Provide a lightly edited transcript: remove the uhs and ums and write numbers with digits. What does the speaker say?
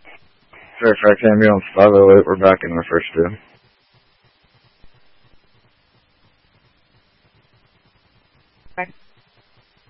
Fairfax ambulance 508, we're back in our first two.